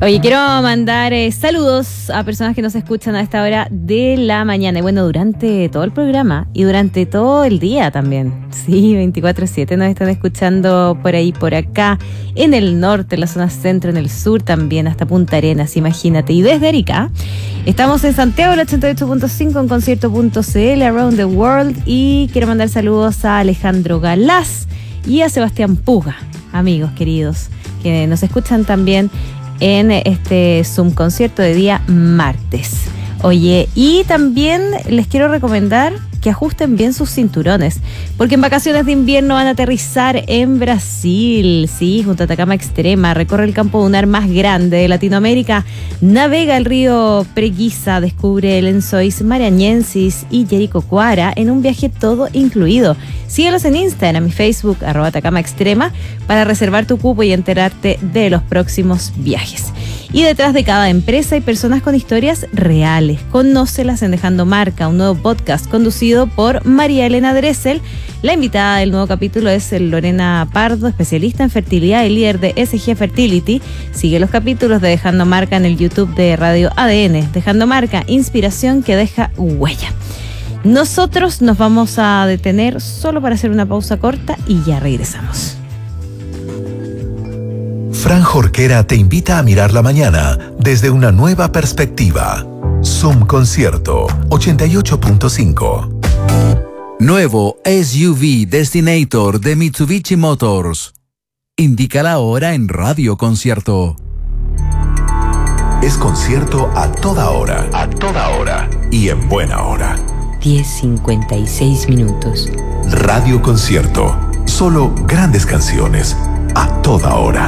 Oye, quiero mandar saludos a personas que nos escuchan a esta hora de la mañana. Y bueno, durante todo el programa y durante todo el día también. Sí, 24/7 nos están escuchando por ahí, por acá, en el norte, en la zona centro, en el sur también, hasta Punta Arenas, imagínate. Y desde Arica, estamos en Santiago, el 88.5, en concierto.cl, Around the World. Y quiero mandar saludos a Alejandro Galás y a Sebastián Puga, amigos queridos, que nos escuchan también en este Zoom concierto de día martes. Oye, y también les quiero recomendar que ajusten bien sus cinturones, porque en vacaciones de invierno van a aterrizar en Brasil, sí, junto a Atacama Extrema. Recorre el campo dunar más grande de Latinoamérica, navega el río Preguiça, descubre el Lençóis Maranhenses y Jericoacoara en un viaje todo incluido. Síguelos en Instagram y Facebook, @Atacama Extrema, para reservar tu cupo y enterarte de los próximos viajes. Y detrás de cada empresa hay personas con historias reales. Conócelas en Dejando Marca, un nuevo podcast conducido por María Elena Dressel. La invitada del nuevo capítulo es Lorena Pardo, especialista en fertilidad y líder de SG Fertility. Sigue los capítulos de Dejando Marca en el YouTube de Radio ADN. Dejando Marca, inspiración que deja huella. Nosotros nos vamos a detener solo para hacer una pausa corta y ya regresamos. Fran Jorquera te invita a mirar la mañana desde una nueva perspectiva. Zoom Concierto 88.5. Nuevo SUV Destinator de Mitsubishi Motors. Indica la hora en Radio Concierto. Es concierto a toda hora. A toda hora. Y en buena hora. 10:56 minutos. Radio Concierto. Solo grandes canciones. A toda hora.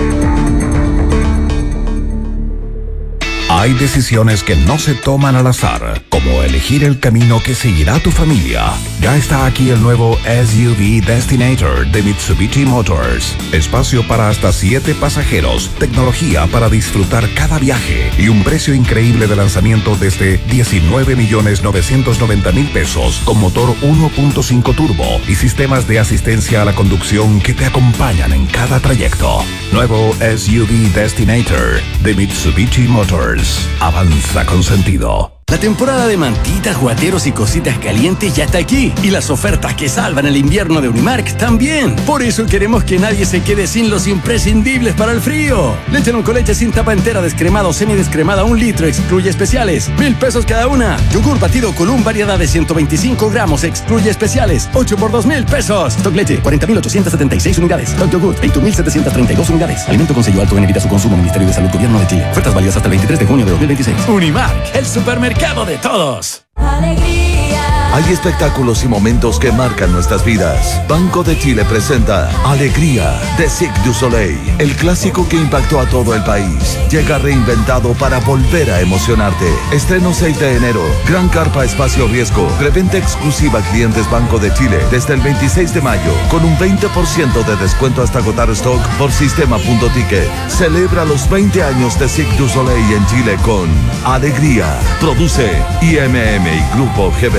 Hay decisiones que no se toman al azar, como elegir el camino que seguirá tu familia. Ya está aquí el nuevo SUV Destinator de Mitsubishi Motors. Espacio para hasta 7 pasajeros, tecnología para disfrutar cada viaje y un precio increíble de lanzamiento desde 19.990.000 pesos con motor 1.5 turbo y sistemas de asistencia a la conducción que te acompañan en cada trayecto. Nuevo SUV Destinator de Mitsubishi Motors. Avanza con sentido. La temporada de mantitas, guateros y cositas calientes ya está aquí. Y las ofertas que salvan el invierno de Unimark también. Por eso queremos que nadie se quede sin los imprescindibles para el frío. Leche con leche sin tapa entera, descremada o semidescremada, 1 litro, excluye especiales, 1,000 pesos cada una. Yogur batido Column, variedad de 125 gramos, excluye especiales, 8 por 2,000 pesos. Stock leche, 40.876 unidades. Stock yogur, 21.732 unidades. Alimento con sello alto en evita su consumo. Ministerio de Salud, Gobierno de Chile. Ofertas válidas hasta el 23 de junio de 2026. Unimark, el supermercado de todos. Hay espectáculos y momentos que marcan nuestras vidas. Banco de Chile presenta Alegría de Cirque du Soleil, el clásico que impactó a todo el país. Llega reinventado para volver a emocionarte. Estreno 6 de enero. Gran carpa espacio riesgo. Preventa exclusiva a clientes Banco de Chile desde el 26 de mayo con un 20% de descuento hasta agotar stock por sistema.ticket. Celebra los 20 años de Cirque du Soleil en Chile con Alegría. Produce IMM y Grupo GB.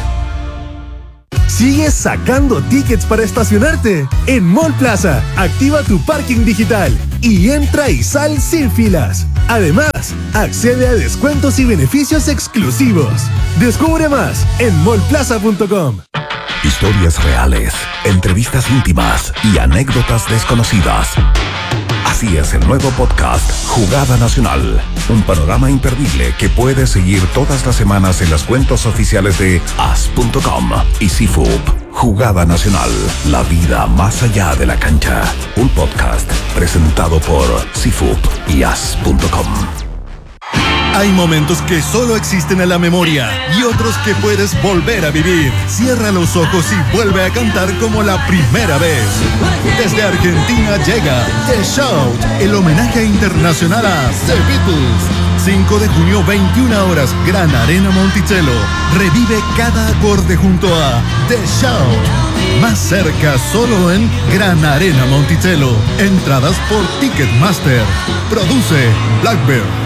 Sigues sacando tickets para estacionarte. En Mall Plaza, activa tu parking digital y entra y sal sin filas. Además, accede a descuentos y beneficios exclusivos. Descubre más en mallplaza.com. Historias reales, entrevistas íntimas y anécdotas desconocidas. Así es el nuevo podcast Jugada Nacional, un panorama imperdible que puedes seguir todas las semanas en las cuentas oficiales de as.com y CIFUP. Jugada Nacional, la vida más allá de la cancha. Un podcast presentado por CIFUP y as.com. Hay momentos que solo existen en la memoria y otros que puedes volver a vivir. Cierra los ojos y vuelve a cantar como la primera vez. Desde Argentina llega The Shout, el homenaje internacional a The Beatles. 5 de junio, 21 horas, Gran Arena Monticello. Revive cada acorde junto a The Shout. Más cerca solo en Gran Arena Monticello. Entradas por Ticketmaster. Produce Blackbird.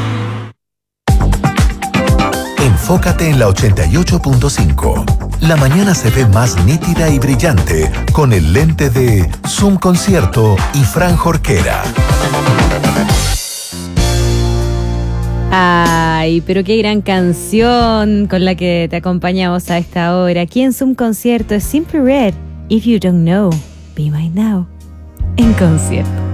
Enfócate en la 88.5. La mañana se ve más nítida y brillante con el lente de Zoom Concierto y Fran Jorquera. Ay, pero qué gran canción con la que te acompañamos a esta hora. Aquí en Zoom Concierto es Simply Red. If you don't know, be mine now. En concierto.